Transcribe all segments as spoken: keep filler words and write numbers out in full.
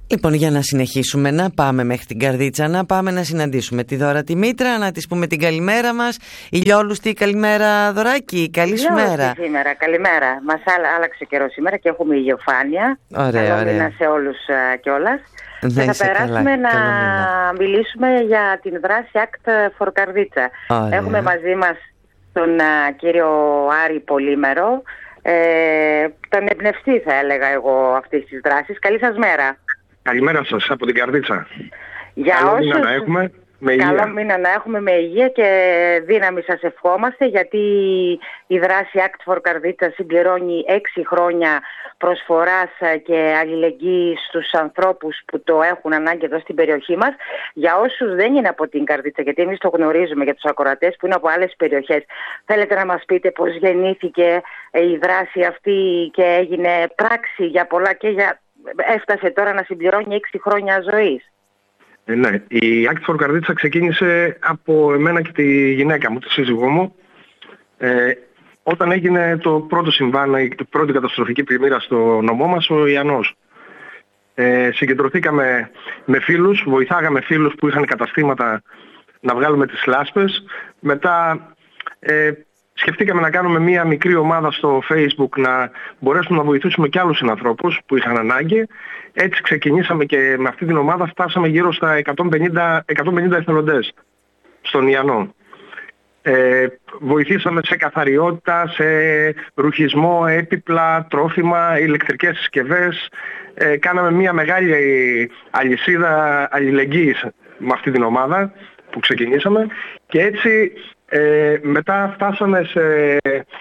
Λοιπόν, για να συνεχίσουμε, να πάμε μέχρι την Καρδίτσα, να πάμε να συναντήσουμε τη Δώρα τη Μήτρα, να της πούμε την καλημέρα μας. Ηλιόλουστη, καλημέρα Δωράκη, καλή σου μέρα. Σήμερα, καλημέρα. Μας άλλαξε ο καιρός σήμερα και έχουμε ηλιοφάνεια. Ωραία, ωραία. σε όλους uh, κιόλας. Ναι, και θα περάσουμε καλά, να καλά μιλήσουμε για την δράση Act for Καρδίτσα. Ωραία. Έχουμε μαζί μας τον uh, κύριο Άρη Πολύμερο, ε, τον εμπνευστή θα έλεγα εγώ αυτής της δράσης. Καλή σας μέρα. Καλημέρα σας από την Καρδίτσα. Για Καλό όσους... μήνα να έχουμε με υγεία. Καλό μήνα να έχουμε με υγεία και δύναμη σας ευχόμαστε, γιατί η δράση Act for Καρδίτσα συμπληρώνει έξι χρόνια προσφοράς και αλληλεγγύης στους ανθρώπους που το έχουν ανάγκη εδώ στην περιοχή μας. Για όσους δεν είναι από την Καρδίτσα, γιατί εμείς το γνωρίζουμε, για τους ακροατές που είναι από άλλες περιοχές, θέλετε να μας πείτε πώς γεννήθηκε η δράση αυτή και έγινε πράξη για πολλά και για... έφτασε τώρα να συμπληρώνει έξι χρόνια ζωής. Ε, ναι, η Act for Καρδίτσα ξεκίνησε από εμένα και τη γυναίκα μου, τη σύζυγό μου, ε, όταν έγινε το πρώτο συμβάν, η πρώτη καταστροφική πλημμύρα στο νομό μας, ο Ιαννός. Ε, συγκεντρωθήκαμε με φίλους, βοηθάγαμε φίλους που είχαν καταστήματα να βγάλουμε τις λάσπες. Μετά ε, σκεφτήκαμε να κάνουμε μία μικρή ομάδα στο Facebook να μπορέσουμε να βοηθήσουμε και άλλους συνανθρώπους που είχαν ανάγκη. Έτσι ξεκινήσαμε και με αυτή την ομάδα φτάσαμε γύρω στα εκατόν πενήντα εθελοντές στον Ιαννό. Ε, βοηθήσαμε σε καθαριότητα, σε ρουχισμό, έπιπλα, τρόφιμα, ηλεκτρικές συσκευές. Ε, κάναμε μία μεγάλη αλυσίδα αλληλεγγύης με αυτή την ομάδα που ξεκινήσαμε και έτσι ε, μετά φτάσαμε σε,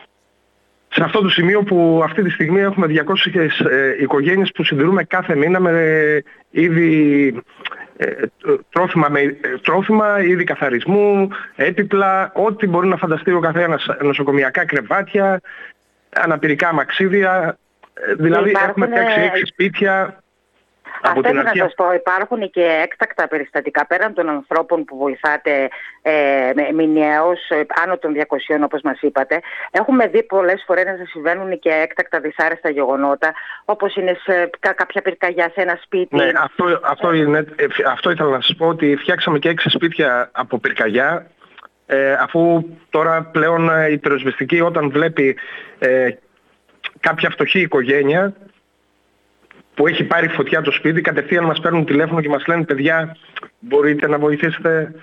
σε αυτό το σημείο που αυτή τη στιγμή έχουμε διακόσιες ε, οικογένειες που συντηρούμε κάθε μήνα με ε, είδη ε, τρόφιμα, με, τρόφιμα, είδη καθαρισμού, έπιπλα, ό,τι μπορεί να φανταστεί ο καθένας, νοσοκομιακά κρεβάτια, αναπηρικά μαξίδια, ε, δηλαδή Υπάρχουν... έχουμε φτιάξει έξι σπίτια. Αυτό ήθελα να σας πω, υπάρχουν και έκτακτα περιστατικά πέραν των ανθρώπων που βοηθάτε ε, μηνιαίως, άνω των διακοσίων όπως μας είπατε. Έχουμε δει πολλές φορές να συμβαίνουν και έκτακτα δυσάρεστα γεγονότα, όπως είναι σε κάποια πυρκαγιά σε ένα σπίτι. Ναι, αυτό, αυτό, είναι, αυτό ήθελα να σας πω, ότι φτιάξαμε και έξι σπίτια από πυρκαγιά, ε, αφού τώρα πλέον η πυροσβεστική όταν βλέπει ε, κάποια φτωχή οικογένεια που έχει πάρει φωτιά το σπίτι, κατευθείαν μας παίρνουν τηλέφωνο και μας λένε παιδιά, μπορείτε να βοηθήσετε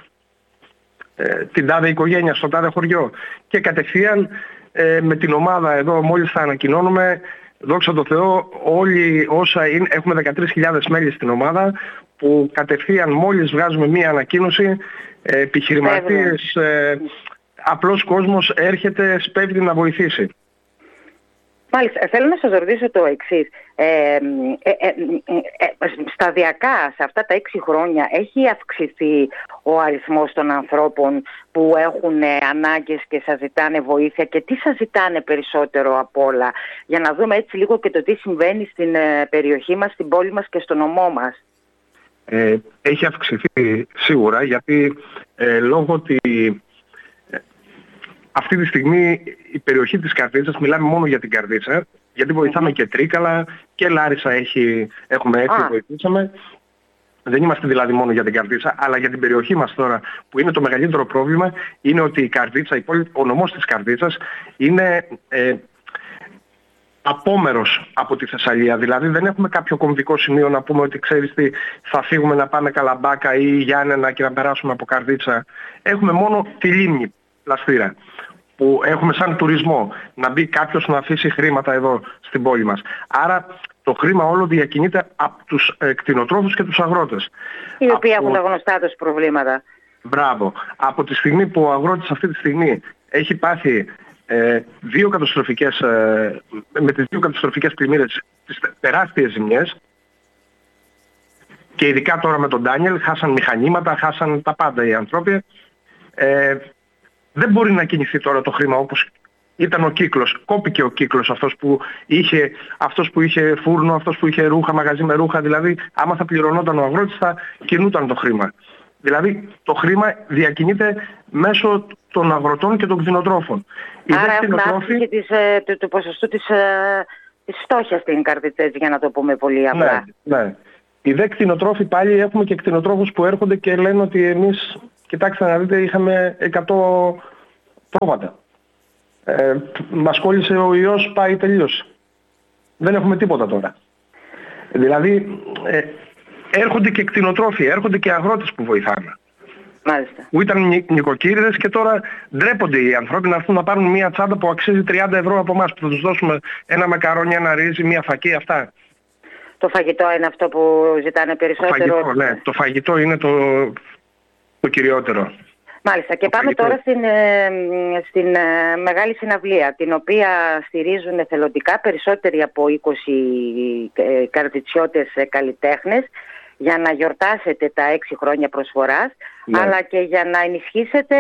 ε, την τάδε οικογένεια στο τάδε χωριό. Και κατευθείαν ε, με την ομάδα εδώ, μόλις θα ανακοινώνουμε, δόξα τω Θεώ, όλοι όσα είναι, έχουμε δεκατρείς χιλιάδες μέλη στην ομάδα, που κατευθείαν μόλις βγάζουμε μία ανακοίνωση, ε, επιχειρηματίες, ε, απλός κόσμος έρχεται, σπέβδει να βοηθήσει. Μάλιστα, θέλω να σας ρωτήσω το εξής. Ε, ε, ε, ε, ε, σταδιακά σε αυτά τα έξι χρόνια έχει αυξηθεί ο αριθμός των ανθρώπων που έχουν ε, ανάγκες και σας ζητάνε βοήθεια, και τι σας ζητάνε περισσότερο απ' όλα, για να δούμε έτσι λίγο και το τι συμβαίνει στην ε, περιοχή μας, στην πόλη μας και στο νομό μας. Ε, έχει αυξηθεί σίγουρα, γιατί ε, λόγω ότι αυτή τη στιγμή η περιοχή της Καρδίτσας, μιλάμε μόνο για την Καρδίτσα, γιατί βοηθάμε mm-hmm. και Τρίκαλα και Λάρισα έχει, έχουμε έρθει, ah. βοηθήσαμε. Δεν είμαστε δηλαδή μόνο για την Καρδίτσα, αλλά για την περιοχή μας τώρα, που είναι το μεγαλύτερο πρόβλημα, είναι ότι η Καρδίτσα, η πόλη, ο νομός της Καρδίτσας είναι ε, απόμερος από τη Θεσσαλία. Δηλαδή δεν έχουμε κάποιο κομβικό σημείο να πούμε ότι ξέρεις τι, θα φύγουμε να πάμε Καλαμπάκα ή Γιάννενα και να περάσουμε από Καρδίτσα. Έχουμε μόνο τη λίμνη Πλαστήρα, που έχουμε σαν τουρισμό, να μπει κάποιος να αφήσει χρήματα εδώ στην πόλη μας. Άρα το χρήμα όλο διακινείται από τους ε, κτηνοτρόφους και τους αγρότες. Οι οποίοι από... έχουν τα γνωστά τους προβλήματα. Μπράβο. Από τη στιγμή που ο αγρότης αυτή τη στιγμή έχει πάθει ε, δύο καταστροφικές, ε, με τις δύο καταστροφικές πλημμύρες, τις τεράστιες ζημιές, και ειδικά τώρα με τον Ντάνιελ, χάσαν μηχανήματα, χάσαν τα πάντα οι άνθρωποι, ε, δεν μπορεί να κινηθεί τώρα το χρήμα όπως ήταν ο κύκλος. Κόπηκε ο κύκλος αυτός που είχε, αυτός που είχε φούρνο, αυτός που είχε ρούχα, μαγαζί με ρούχα. Δηλαδή, άμα θα πληρωνόταν ο αγρότης, θα κινούταν το χρήμα. Δηλαδή, το χρήμα διακινείται μέσω των αγροτών και των κτηνοτρόφων. Άρα έχουμε αύξηση της, του, του ποσοστού της, της φτώχειας στην Καρδίτσα, για να το πούμε πολύ απλά. Ναι, ναι. Οι δε κτηνοτρόφοι πάλι έχουμε και κτηνοτρόφους που έρχονται και λένε ότι εμείς, κοιτάξτε να δείτε, είχαμε εκατό πρόβατα. Ε, μας κόλλησε ο ιός, πάει, τελείωσε. Δεν έχουμε τίποτα τώρα. Δηλαδή ε, έρχονται και κτηνοτρόφοι, έρχονται και αγρότες που βοηθάνε. Μάλιστα. Που ήταν νοικοκύριδες και τώρα ντρέπονται οι άνθρωποι να έρθουν να πάρουν μια τσάντα που αξίζει τριάντα ευρώ από εμάς, που θα τους δώσουμε ένα μακαρόνι, ένα ρύζι, μια φακή, αυτά. Το φαγητό είναι αυτό που ζητάνε περισσότερο. Το φαγητό, ναι. Το φαγητό είναι το, το κυριότερο. Μάλιστα. Και το πάμε φαγητό. τώρα στην, στην μεγάλη συναυλία, την οποία στηρίζουν εθελοντικά περισσότεροι από είκοσι καρδιτσιώτες καλλιτέχνες, για να γιορτάσετε τα έξι χρόνια προσφοράς, ναι, αλλά και για να ενισχύσετε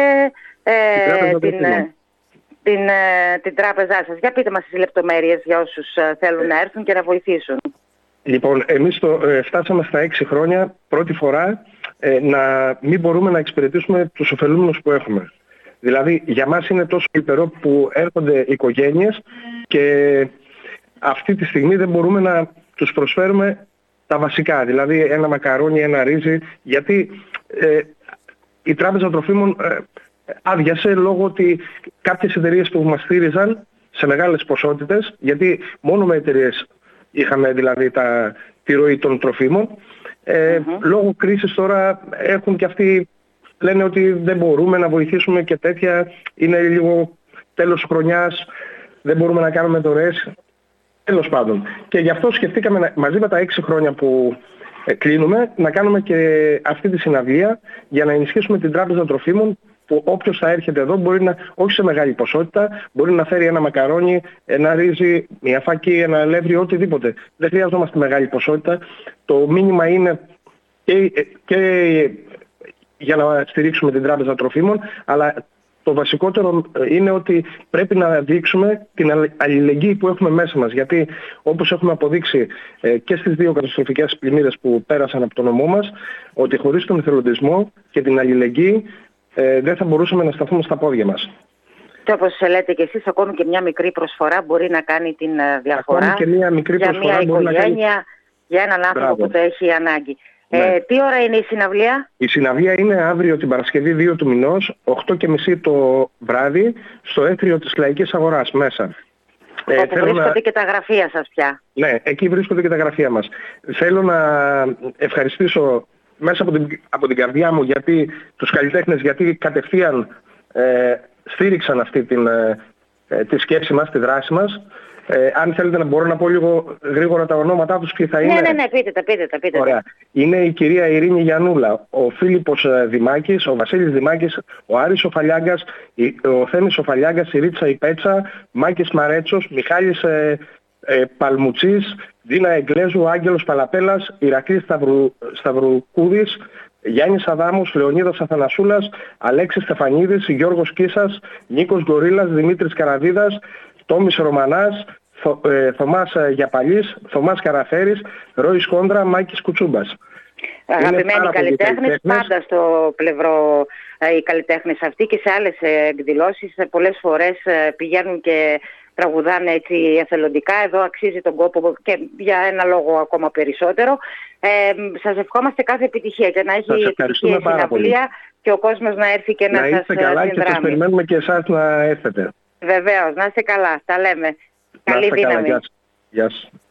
ε, την, την, την τράπεζά σας. Για πείτε μας τις λεπτομέρειες για όσους θέλουν να έρθουν και να βοηθήσουν. Λοιπόν, εμείς το, ε, φτάσαμε στα έξι χρόνια πρώτη φορά ε, να μην μπορούμε να εξυπηρετήσουμε τους ωφελούμενους που έχουμε. Δηλαδή για μας είναι τόσο υπερό που έρχονται οικογένειες και αυτή τη στιγμή δεν μπορούμε να τους προσφέρουμε τα βασικά, δηλαδή ένα μακαρόνι, ένα ρύζι, γιατί ε, η Τράπεζα Τροφίμων ε, άδειασε λόγω ότι κάποιες εταιρείες που μας στήριζαν σε μεγάλες ποσότητες, γιατί μόνο με εταιρείες είχαμε δηλαδή τα, τη ροή των τροφίμων, ε, mm-hmm. λόγω κρίσης τώρα έχουν και αυτοί, λένε ότι δεν μπορούμε να βοηθήσουμε και τέτοια, είναι λίγο τέλος χρονιάς, δεν μπορούμε να κάνουμε δωρεές. Τέλος πάντων. Και γι' αυτό σκεφτήκαμε μαζί με τα έξι χρόνια που ε, κλείνουμε να κάνουμε και αυτή τη συναυλία για να ενισχύσουμε την Τράπεζα Τροφίμων, που όποιος θα έρχεται εδώ μπορεί να, όχι σε μεγάλη ποσότητα, μπορεί να φέρει ένα μακαρόνι, ένα ρύζι, μια φακή, ένα αλεύρι, οτιδήποτε. Δεν χρειαζόμαστε μεγάλη ποσότητα. Το μήνυμα είναι και, και για να στηρίξουμε την Τράπεζα Τροφίμων, αλλά το βασικότερο είναι ότι πρέπει να δείξουμε την αλληλεγγύη που έχουμε μέσα μας. Γιατί όπως έχουμε αποδείξει και στις δύο καταστροφικές πλημμύρες που πέρασαν από το νομό μας, ότι χωρίς τον εθελοντισμό και την αλληλεγγύη δεν θα μπορούσαμε να σταθούμε στα πόδια μας. Και όπως λέτε και εσείς, ακόμη και μια μικρή προσφορά μπορεί να κάνει την διαφορά. Ακόμη και μια μικρή για προσφορά μια μπορεί οικογένεια, να κάνει... για έναν άνθρωπο Μπράβο. που το έχει ανάγκη. Ναι. Ε, τι ώρα είναι η συναυλία? Η συναυλία είναι αύριο την Παρασκευή δύο του μηνός, οκτώ και μισή το βράδυ, στο αίθριο της Λαϊκής Αγοράς μέσα. Όπου ε, βρίσκονται να... και τα γραφεία σας πια. Ναι, εκεί βρίσκονται και τα γραφεία μας. Θέλω να ευχαριστήσω μέσα από την, από την καρδιά μου γιατί, τους καλλιτέχνες, γιατί κατευθείαν ε, στήριξαν αυτή την, ε, τη σκέψη μας, τη δράση μας. Ε, αν θέλετε να μπορώ να πω λίγο γρήγορα τα ονόματά τους, ποιοι θα είναι. Ναι, ναι, ναι, πείτε τα, πείτε τα, πείτε τα. Ωραία. Είναι η κυρία Ειρήνη Γιαννούλα, ο Φίλιππος Δημάκης, ο Βασίλης Δημάκης, ο Άρης Οφαλιάγκας, ο Θέμης Οφαλιάγκας, η Ρίτσα η Πέτσα, Μάκης Μαρέτσος, Μιχάλης ε, ε, Παλμουτσής, Δίνα Εγκλέζου, Άγγελος Παλαπέλας, Ηρακλής Σταυρου, Σταυρουκούδης, Γιάννης Αδάμος, Λεωνίδας Αθανασούλας, Αλέξης Στεφανίδης, Γιώργος Κίσας, Νίκος Γκορίλας, Δημήτρης Καραδίδας, Τόμης Ρωμανάς, Θω, ε, Θωμάς Γιαπαλής, Θωμάς Καραφέρης, Ρόης Κόντρα, Μάκης Κουτσούμπας. Αγαπημένοι καλλιτέχνες, πάντα στο πλευρό ε, οι καλλιτέχνες αυτοί και σε άλλες ε, εκδηλώσεις ε, πολλές φορές ε, πηγαίνουν και τραγουδάνε έτσι εθελοντικά. Εδώ αξίζει τον κόπο και για ένα λόγο ακόμα περισσότερο. Ε, σας ευχόμαστε κάθε επιτυχία και να έχει επιτυχία η συναυλία και ο κόσμος να έρθει και να, να σας συνδράμει. Να είστε καλά και σας περιμένουμε και εσάς να έρθετε. Βεβαίως, να είστε καλά. Τα λέμε. Να Καλή δύναμη. Καλά. Γεια σας. Γεια σας.